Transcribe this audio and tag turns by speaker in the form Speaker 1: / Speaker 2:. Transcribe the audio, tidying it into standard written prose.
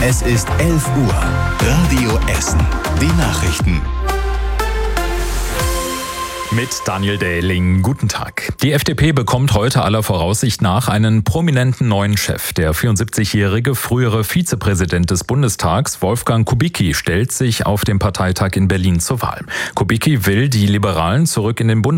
Speaker 1: Es ist 11 Uhr. Radio Essen. Die Nachrichten.
Speaker 2: Mit Daniel Dähling. Guten Tag. Die FDP bekommt heute aller Voraussicht nach einen prominenten neuen Chef. Der 74-jährige frühere Vizepräsident des Bundestags, Wolfgang Kubicki, stellt sich auf dem Parteitag in Berlin zur Wahl. Kubicki will die Liberalen zurück in den